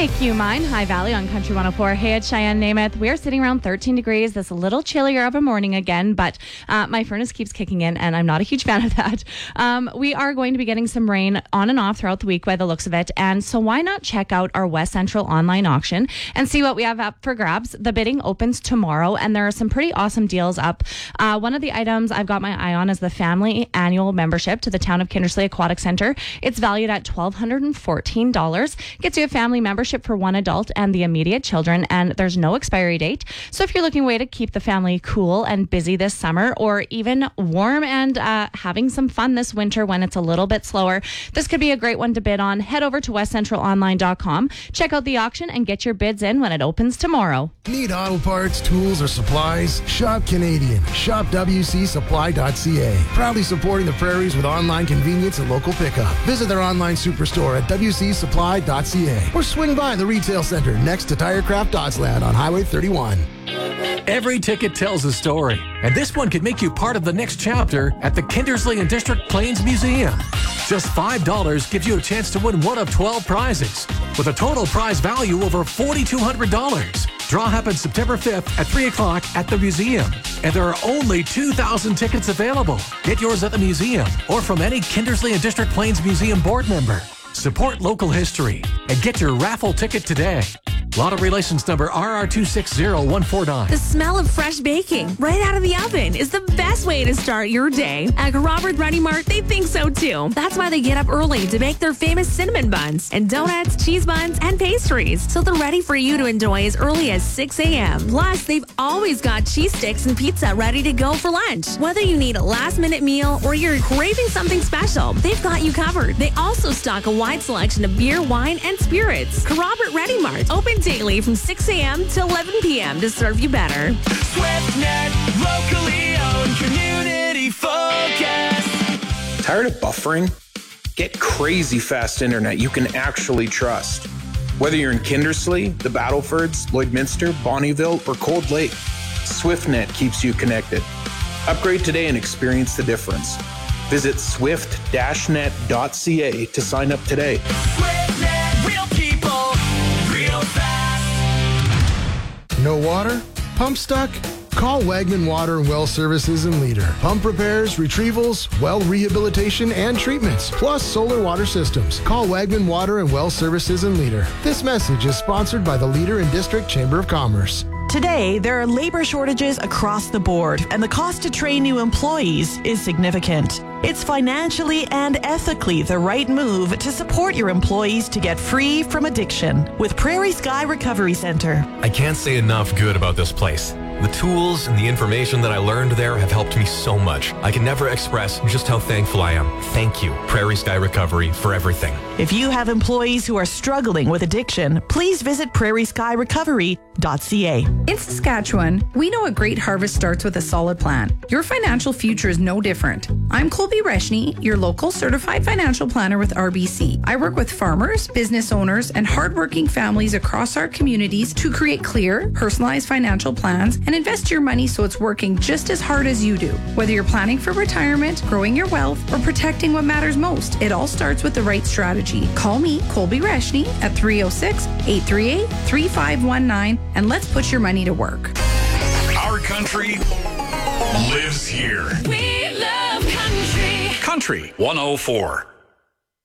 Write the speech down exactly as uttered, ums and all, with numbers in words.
Make you mine. High Valley on Country one oh four. Hey, it's Cheyenne Namath. We are sitting around thirteen degrees. This a little chillier of a morning again, but uh, my furnace keeps kicking in, and I'm not a huge fan of that. Um, we are going to be getting some rain on and off throughout the week by the looks of it, and so why not check out our West Central online auction and see what we have up for grabs. The bidding opens tomorrow, and there are some pretty awesome deals up. Uh, one of the items I've got my eye on is the family annual membership to the Town of Kindersley Aquatic Centre. It's valued at one thousand two hundred fourteen dollars. Gets you a family membership for one adult and the immediate children, and there's no expiry date. So if you're looking way to keep the family cool and busy this summer, or even warm and uh, having some fun this winter when it's a little bit slower, this could be a great one to bid on. Head over to west central online dot com, check out the auction, and get your bids in when it opens tomorrow. Need auto parts, tools, or supplies? Shop Canadian. Shop w c supply dot c a. Proudly supporting the prairies with online convenience and local pickup. Visit their online superstore at w c supply dot c a or swing by the retail center next to Tirecraft Dotsland on Highway thirty-one. Every ticket tells a story, and this one could make you part of the next chapter at the Kindersley and District Plains Museum. Just five dollars gives you a chance to win one of twelve prizes, with a total prize value over four thousand two hundred dollars. Draw happens September fifth at three o'clock at the museum, and there are only two thousand tickets available. Get yours at the museum or from any Kindersley and District Plains Museum board member. Support local history and get your raffle ticket today. Lottery license number R R two six zero one four nine. The smell of fresh baking right out of the oven is the best way to start your day. At Robert Ready Mart, they think so too. That's why they get up early to make their famous cinnamon buns and donuts, cheese buns, and pastries, so they're ready for you to enjoy as early as six a.m. Plus, they've always got cheese sticks and pizza ready to go for lunch. Whether you need a last-minute meal or you're craving something special, they've got you covered. They also stock a wide selection of beer, wine, and spirits. Robert Ready Mart, open daily from six a.m. to eleven p.m. to serve you better. SwiftNet, locally owned, community focused. Tired of buffering? Get crazy fast internet you can actually trust. Whether you're in Kindersley, the Battlefords, Lloydminster, Bonnyville, or Cold Lake, SwiftNet keeps you connected. Upgrade today and experience the difference. Visit swift dash net dot c a to sign up today. SwiftNet, real people, real fast. No water? Pump stuck? Call Wagman Water and Well Services in Leader. Pump repairs, retrievals, well rehabilitation, and treatments, plus solar water systems. Call Wagman Water and Well Services in Leader. This message is sponsored by the Leader and District Chamber of Commerce. Today, there are labor shortages across the board, and the cost to train new employees is significant. It's financially and ethically the right move to support your employees to get free from addiction with Prairie Sky Recovery Center. I can't say enough good about this place. The tools and the information that I learned there have helped me so much. I can never express just how thankful I am. Thank you, Prairie Sky Recovery, for everything. If you have employees who are struggling with addiction, please visit prairie sky recovery dot c a. In Saskatchewan, we know a great harvest starts with a solid plan. Your financial future is no different. I'm Colby Reshny, your local certified financial planner with R B C. I work with farmers, business owners, and hardworking families across our communities to create clear, personalized financial plans and invest your money so it's working just as hard as you do. Whether you're planning for retirement, growing your wealth, or protecting what matters most, it all starts with the right strategy. Call me, Colby Reshny, at three oh six, eight three eight, three five one nine, and let's put your money to work. Our country lives here. We love country. Country one oh four.